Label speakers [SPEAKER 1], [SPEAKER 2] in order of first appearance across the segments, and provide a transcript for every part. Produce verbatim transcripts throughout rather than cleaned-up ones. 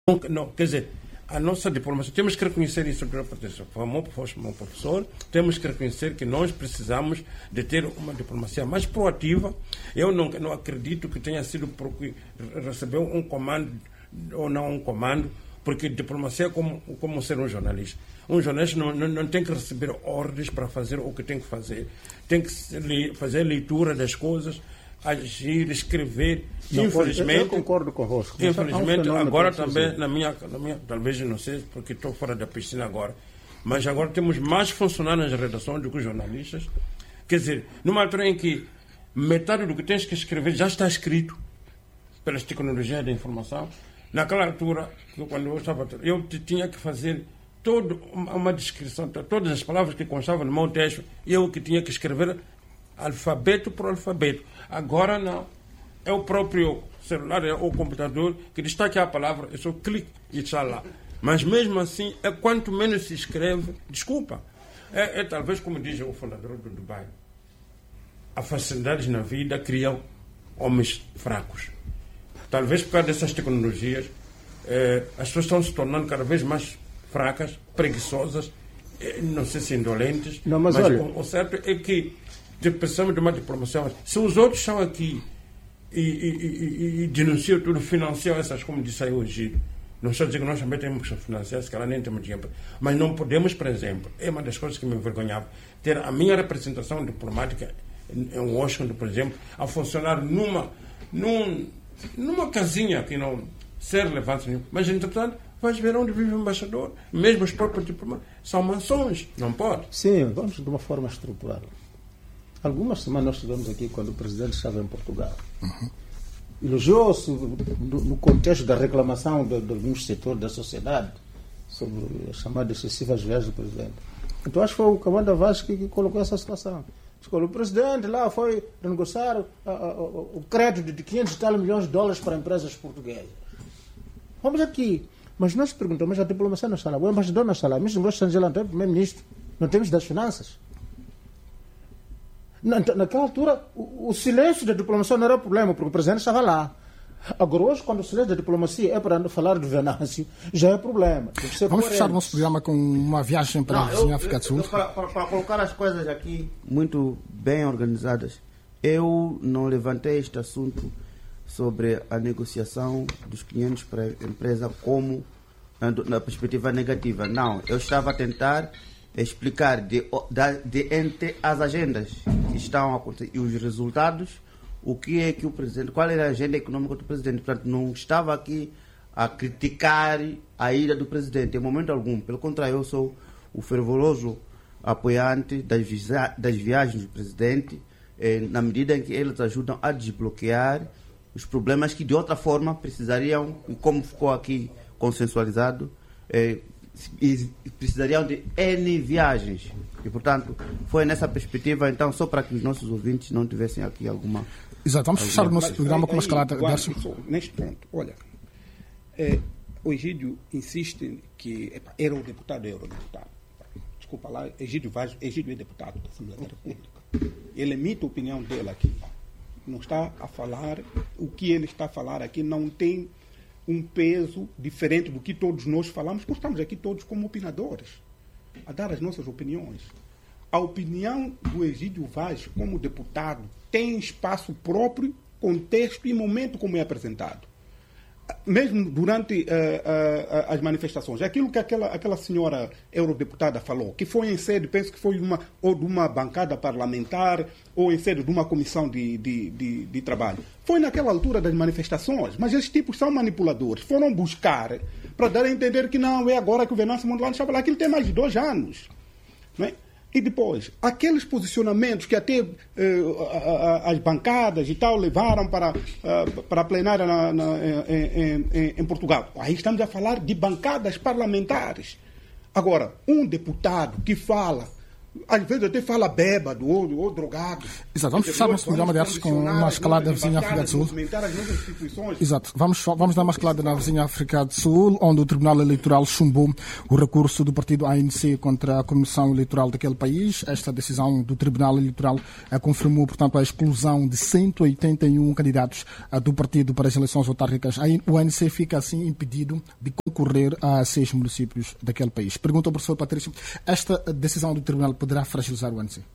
[SPEAKER 1] Não, não, quer dizer, a nossa diplomacia, temos que reconhecer isso, como meu professor, temos que reconhecer que nós precisamos de ter uma diplomacia mais proativa. Eu não, não acredito que tenha sido porque recebeu um comando ou não um comando, porque diplomacia é como, como ser um jornalista. Um jornalista não, não, não tem que receber ordens para fazer o que tem que fazer. Tem que fazer leitura das coisas, agir, escrever.
[SPEAKER 2] Não,
[SPEAKER 1] infelizmente,
[SPEAKER 2] eu concordo convosco.
[SPEAKER 1] Infelizmente, agora também, na minha, na minha, talvez não sei, porque estou fora da piscina agora, mas agora temos mais funcionários nas redações do que jornalistas. Quer dizer, numa altura em que metade do que tens que escrever já está escrito pelas tecnologias da informação, naquela altura, quando eu estava, eu tinha que fazer toda uma descrição, todas as palavras que constavam no meu texto, eu que tinha que escrever alfabeto por alfabeto. Agora não. É o próprio celular, é o computador que destaca a palavra, eu só clique e está lá. Mas mesmo assim, é quanto menos se escreve, desculpa, é, é talvez como diz o fundador do Dubai, as facilidades na vida criam homens fracos. Talvez por causa dessas tecnologias, eh, as pessoas estão se tornando cada vez mais fracas, preguiçosas, eh, não sei se indolentes,
[SPEAKER 2] não, mas,
[SPEAKER 1] mas
[SPEAKER 2] olha...
[SPEAKER 1] o, o certo é que precisamos de uma diplomacia. Se os outros estão aqui e, e, e, e denunciam tudo, financiam essas, como disse aí hoje, não estou dizendo que nós também temos que financiar, se calhar nem temos dinheiro, mas não podemos, por exemplo, é uma das coisas que me envergonhava, ter a minha representação diplomática em Washington, por exemplo, a funcionar numa, num, numa casinha que não ser relevante nenhum, mas entretanto vais ver onde vive o embaixador, mesmo os próprios diplomatas, são mansões, não pode.
[SPEAKER 2] Sim, vamos de uma forma estruturada. Algumas semanas nós estivemos aqui quando o presidente estava em Portugal. Uhum. Elogiou-se no, no contexto da reclamação de, de alguns setores da sociedade sobre as chamadas excessivas viagens do presidente. Então acho que foi o Cavanda Vaz que, que colocou essa situação. O presidente lá foi renegociar a, a, a, o crédito de quinhentos e tal milhões de dólares para empresas portuguesas. Vamos aqui. Mas nós perguntamos, a diplomacia não está lá, o embaixador não está lá, o ministro dos Negócios Estrangeiros não tem, o primeiro-ministro, não temos das finanças. Na, naquela altura, o, o silêncio da diplomacia não era problema, porque o presidente estava lá. Agora, hoje, quando o silêncio da diplomacia é para falar de Venâncio, já é problema.
[SPEAKER 3] Vamos fechar o nosso programa com uma viagem para não, a vizinha África do Sul. Eu,
[SPEAKER 4] para, para, para colocar as coisas aqui muito bem organizadas, eu não levantei este assunto sobre a negociação dos clientes para a empresa como na perspectiva negativa. Não, eu estava a tentar explicar de, de, de entre as agendas que estão a acontecer e os resultados, o que é que o presidente, qual era a agenda econômica do presidente. Portanto, não estava aqui a criticar a ida do presidente em momento algum. Pelo contrário, eu sou o fervoroso apoiante das, visa, das viagens do presidente, eh, na medida em que eles ajudam a desbloquear os problemas que de outra forma precisariam, como ficou aqui consensualizado, eh, precisariam de N viagens. E, portanto, foi nessa perspectiva, então, só para que os nossos ouvintes não tivessem aqui alguma...
[SPEAKER 3] Exato, vamos fechar o nosso mas, programa aí, com uma escalada...
[SPEAKER 5] Neste ponto, olha, é, o Egídio insiste que epa, era o deputado, era o deputado. Desculpa lá, Egídio Vaz, Egídio é deputado da Assembleia da República. Ele emite a opinião dele aqui. Não está a falar, o que ele está a falar aqui não tem um peso diferente do que todos nós falamos, porque estamos aqui todos como opinadores, a dar as nossas opiniões. A opinião do Egídio Vaz, como deputado, tem espaço próprio, contexto e momento como é apresentado. Mesmo durante uh, uh, as manifestações, aquilo que aquela, aquela senhora eurodeputada falou, que foi em sede, penso que foi uma, ou de uma bancada parlamentar, ou em sede de uma comissão de, de, de, de trabalho, foi naquela altura das manifestações, mas esses tipos são manipuladores, foram buscar para dar a entender que não, é agora que o Venâncio Mondlane estava lá, aquilo tem mais de dois anos. Não é? E depois, aqueles posicionamentos que até eh, as bancadas e tal levaram para, uh, para a plenária na, na, em, em, em Portugal. Aí estamos a falar de bancadas parlamentares. Agora, um deputado que fala às vezes até fala bêbado ou, ou drogado.
[SPEAKER 3] Exato, vamos fechar nosso programa de artes com uma escalada da vizinha África do Sul. Exato, vamos, vamos dar uma escalada na vizinha África do Sul, onde o Tribunal Eleitoral chumbou o recurso do partido A N C contra a Comissão Eleitoral daquele país. Esta decisão do Tribunal Eleitoral uh, confirmou, portanto, a exclusão de cento e oitenta e um candidatos uh, do partido para as eleições autárquicas. O A N C fica assim impedido de concorrer a seis municípios daquele país. Pergunta ao professor Patrício, esta decisão do Tribunal poderá fragilizar o A N C?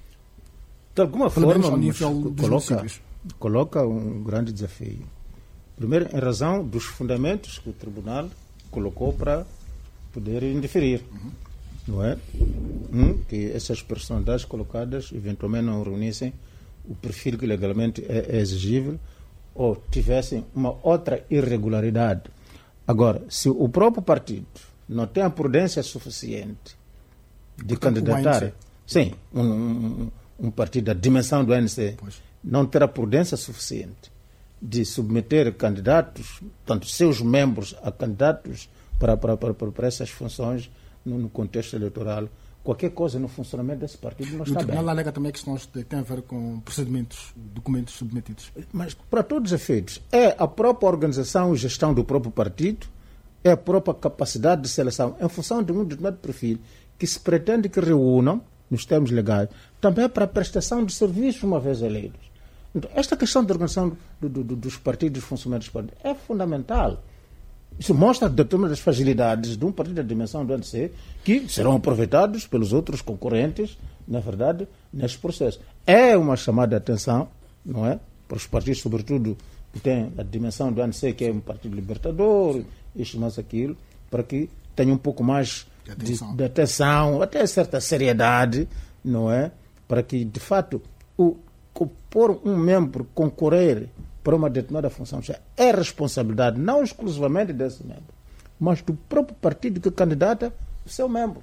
[SPEAKER 2] De alguma
[SPEAKER 3] Pelo
[SPEAKER 2] forma,
[SPEAKER 3] ao nível dos
[SPEAKER 2] coloca, coloca um grande desafio. Primeiro, em razão dos fundamentos que o Tribunal colocou para poder indeferir. Uhum. Não é? Um, que essas personalidades colocadas eventualmente não reunissem o perfil que legalmente é, é exigível ou tivessem uma outra irregularidade. Agora, se o próprio partido não tem a prudência suficiente de
[SPEAKER 3] Portanto,
[SPEAKER 2] candidatar, sim, um, um, um partido da dimensão do A N C pois. não terá prudência suficiente de submeter candidatos, tanto seus membros a candidatos para, para, para, para essas funções no, no contexto eleitoral, qualquer coisa no funcionamento desse partido não está bem. O
[SPEAKER 3] Tribunal alega também questões que têm a ver com procedimentos, documentos submetidos.
[SPEAKER 2] Mas, para todos os efeitos, é a própria organização e gestão do próprio partido, é a própria capacidade de seleção, em função de um determinado perfil, que se pretende que reúnam, nos termos legais, também para a prestação de serviços uma vez eleitos. Então, esta questão da organização do, do, dos partidos, dos funcionários dos partidos, é fundamental. Isso mostra determinadas fragilidades de um partido da dimensão do A N C que serão aproveitados pelos outros concorrentes, na verdade, neste processo. É uma chamada de atenção, não é? Para os partidos, sobretudo, que têm a dimensão do A N C, que é um partido libertador, isto mais aquilo, para que tenha um pouco mais de atenção, de, de atenção até certa seriedade, não é? Para que, de fato, o, o por um membro concorrer para uma determinada função é responsabilidade não exclusivamente desse membro, mas do próprio partido que candidata o seu membro.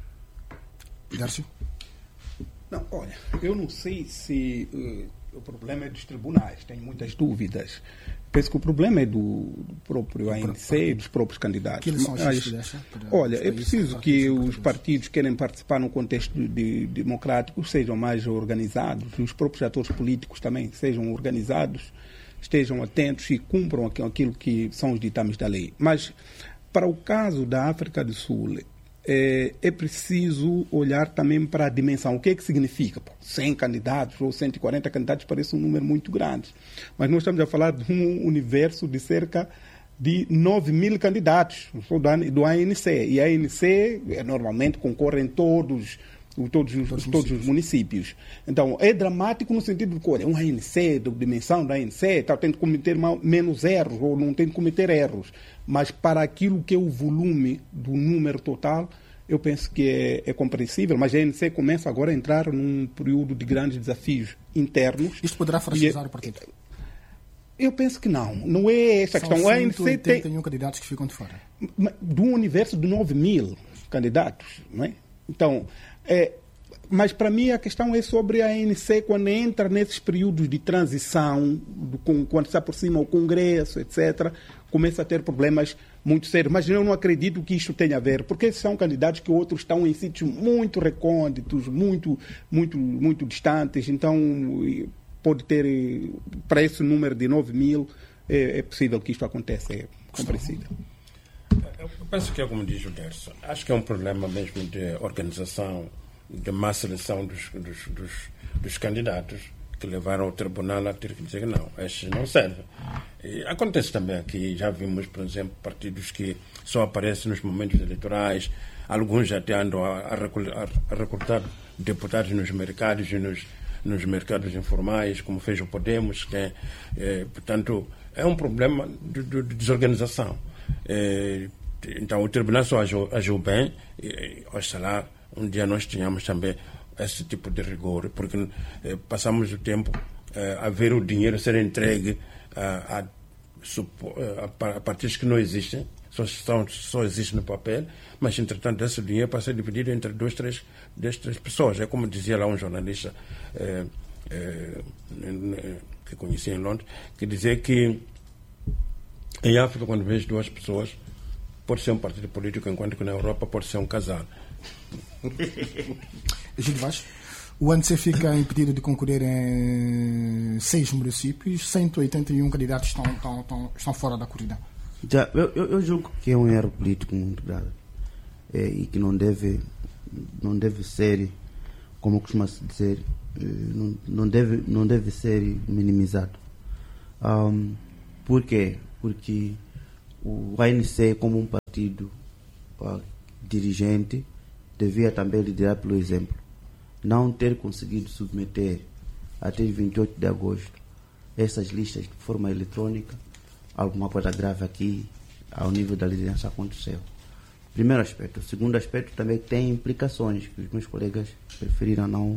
[SPEAKER 3] Dércio?
[SPEAKER 5] Não, olha, eu não sei se uh, o problema é dos tribunais, tenho muitas dúvidas. Penso que o problema é do, do próprio A N C e dos próprios candidatos.
[SPEAKER 3] Que lições
[SPEAKER 5] Mas,
[SPEAKER 3] dessa,
[SPEAKER 5] olha, é preciso que os partidos que querem participar num contexto de, de, democrático sejam mais organizados, os próprios atores políticos também sejam organizados, estejam atentos e cumpram aquilo que são os ditames da lei. Mas, para o caso da África do Sul, é, é preciso olhar também para a dimensão. O que é que significa? Pô, cem candidatos ou cento e quarenta candidatos parece um número muito grande. Mas nós estamos a falar de um universo de cerca de nove mil candidatos do A N C. E a ANC normalmente concorrem todos... Todos, os, todos, todos os municípios. Então, é dramático no sentido de que, olha, um A N C, de dimensão da A N C, tá, tem que cometer mal, menos erros, ou não tem que cometer erros. Mas para aquilo que é o volume do número total, eu penso que é, é compreensível. Mas a A N C começa agora a entrar num período de grandes desafios internos.
[SPEAKER 3] Isto poderá fragilizar é, o partido?
[SPEAKER 5] Eu penso que não. Não é essa
[SPEAKER 3] São
[SPEAKER 5] questão.
[SPEAKER 3] A N C tem candidatos que ficam de fora.
[SPEAKER 5] Do universo de nove mil candidatos, não é? Então... É, mas para mim a questão é sobre a A N C quando entra nesses períodos de transição, do, com, quando se aproxima o Congresso, etcétera, começa a ter problemas muito sérios. Mas eu não acredito que isto tenha a ver, porque são candidatos que outros estão em sítios muito recônditos, muito, muito, muito distantes, então pode ter, para esse número de nove mil, é, é possível que isto aconteça, é compreensível.
[SPEAKER 1] Eu penso que é como diz o Derson. Acho que é um problema mesmo de organização, de má seleção dos, dos, dos, dos candidatos que levaram o tribunal a ter que dizer que não, estes não servem. E acontece também aqui, já vimos, por exemplo, partidos que só aparecem nos momentos eleitorais, alguns já até andam a, a, recrutar, a recrutar deputados nos mercados e nos, nos mercados informais, como fez o Podemos, que é, é, portanto, é um problema de, de, de desorganização. É, então o tribunal só agiu, agiu bem e, oxalá um dia nós tenhamos também esse tipo de rigor, porque é, passamos o tempo é, a ver o dinheiro ser entregue a, a, a, a partidos que não existem, só, só, só existem no papel, mas entretanto esse dinheiro passa a ser dividido entre duas, três, duas, três pessoas. É como dizia lá um jornalista é, é, que conheci em Londres, que dizia que em África, quando vês duas pessoas pode ser um partido político, enquanto que na Europa pode ser um casal.
[SPEAKER 3] Gil Vaz, o A N C fica impedido de concorrer em seis municípios, cento e oitenta e um candidatos estão, estão, estão, estão fora da corrida.
[SPEAKER 4] Já, eu, eu julgo que é um erro político muito grave é, e que não deve, não deve ser, como costuma-se dizer, não, não, deve, não deve ser minimizado. Um, por quê? Porque o A N C, como um partido uh, dirigente, devia também liderar pelo exemplo. Não ter conseguido submeter até vinte e oito de agosto essas listas de forma eletrônica, alguma coisa grave aqui ao nível da liderança aconteceu. Primeiro aspecto. O segundo aspecto também tem implicações que os meus colegas preferiram não,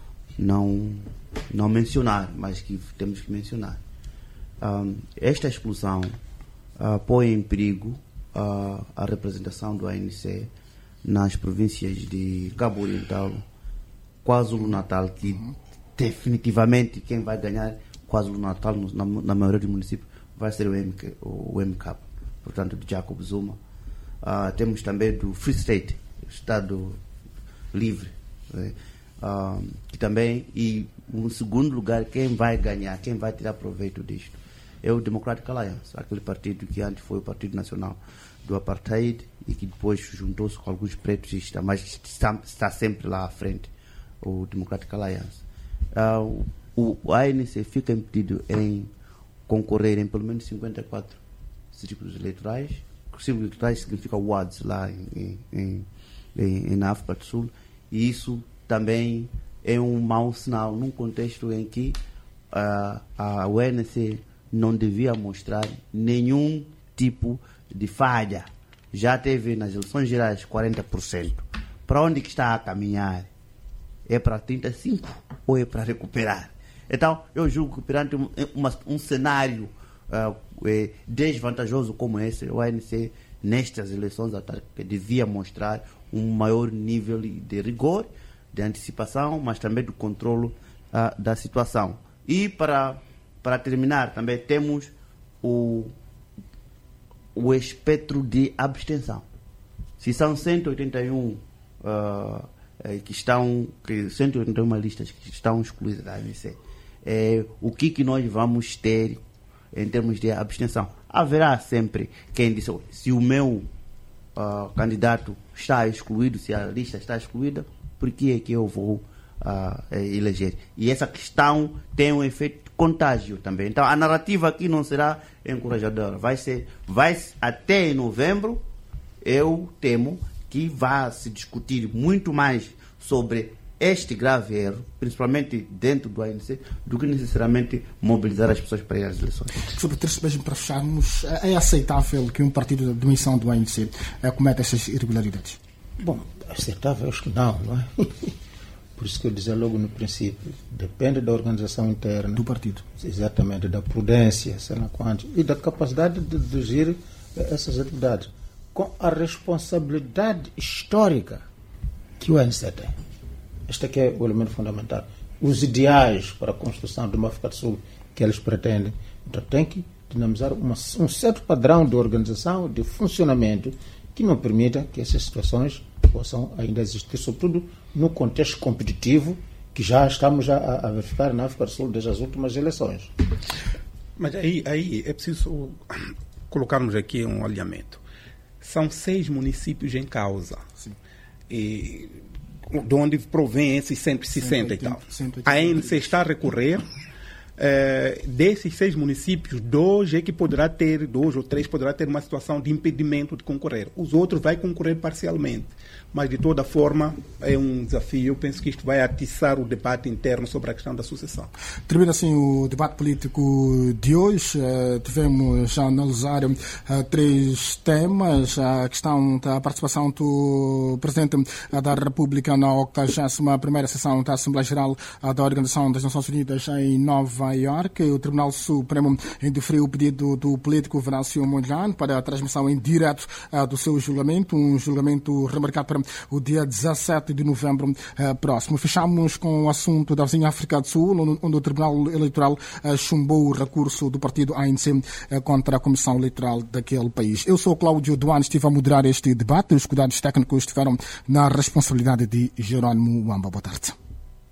[SPEAKER 4] não, não mencionar, mas que temos que mencionar. Um, esta exclusão uh, põe em perigo uh, a representação do A N C nas províncias de Cabo Oriental, KwaZulu-Natal, que uhum. definitivamente quem vai ganhar KwaZulu-Natal na, na maioria dos municípios vai ser o M K, o M K, portanto, de Jacob Zuma. Uh, temos também do Free State, Estado Livre, né? uh, que também, e no segundo lugar, quem vai ganhar, quem vai tirar proveito disto é o Democratic Alliance, aquele partido que antes foi o Partido Nacional do Apartheid e que depois juntou-se com alguns pretos e está, mas está, está sempre lá à frente, o Democratic Alliance. Uh, o, o A N C fica impedido em concorrer em pelo menos cinquenta e quatro círculos eleitorais. Círculos eleitorais significa wards lá em, em, em, na África do Sul, e isso também é um mau sinal num contexto em que uh, a O N C não devia mostrar nenhum tipo de falha. Já teve nas eleições gerais quarenta por cento. Para onde que está a caminhar? É para trinta e cinco por cento ou é para recuperar? Então, eu julgo que perante um, uma, um cenário uh, é, desvantajoso como esse, o A N C, nestas eleições autárquicas, devia mostrar um maior nível de rigor, de antecipação, mas também do controle uh, da situação. E para, para terminar, também temos o, o espectro de abstenção. Se são cento e oitenta e um uh, que estão, que cento e oitenta e uma listas que estão excluídas da A N C, é, o que, que nós vamos ter em termos de abstenção? Haverá sempre quem diz, se o meu uh, candidato está excluído, se a lista está excluída, por que é que eu vou uh, eleger? E essa questão tem um efeito de contágio também. Então a narrativa aqui não será encorajadora. Vai ser, vai até em novembro, eu temo que vai se discutir muito mais sobre este grave erro, principalmente dentro do A N C, do que necessariamente mobilizar as pessoas para ir às eleições.
[SPEAKER 3] Sobre três mesmo para fecharmos, é aceitável que um partido de dimensão do A N C cometa essas irregularidades?
[SPEAKER 2] Bom, aceitável acho que não, não é? Por isso que eu dizia logo no princípio, depende da organização interna
[SPEAKER 3] do partido.
[SPEAKER 2] Exatamente, da prudência, sei lá quanto, e da capacidade de dirigir essas atividades, com a responsabilidade histórica que o A N C tem. Este aqui é o elemento fundamental. Os ideais para a construção de uma África do Sul que eles pretendem. Então tem que dinamizar uma, um certo padrão de organização, de funcionamento, que não permita que essas situações possam ainda existir, sobretudo no contexto competitivo que já estamos a, a verificar na África do Sul desde as últimas eleições.
[SPEAKER 5] Mas aí, aí é preciso colocarmos aqui um alinhamento. São seis municípios em causa. Sim. E de onde provém esses cento e sessenta e tal. A A N C está a recorrer. É, desses seis municípios, dois é que poderá ter, dois ou três poderá ter uma situação de impedimento de concorrer. Os outros vai concorrer parcialmente. Mas, de toda forma, é um desafio. Eu penso que isto vai atiçar o debate interno sobre a questão da sucessão.
[SPEAKER 3] Termina assim o debate político de hoje. Uh, tivemos a analisar uh, três temas. A questão da participação do Presidente uh, da República na octagésima primeira sessão da Assembleia Geral uh, da Organização das Nações Unidas em Nova Nova Iorque. O Tribunal Supremo indeferiu o pedido do político Venâncio Mondlane para a transmissão em direto uh, do seu julgamento, um julgamento remarcado para o dia dezassete de novembro uh, próximo. Fechamos com o assunto da vizinha África do Sul, onde, onde o Tribunal Eleitoral uh, chumbou o recurso do partido A N C uh, contra a Comissão Eleitoral daquele país. Eu sou Cláudio Duane, estive a moderar este debate. Os cuidados técnicos estiveram na responsabilidade de Jerónimo Wamba. Boa tarde.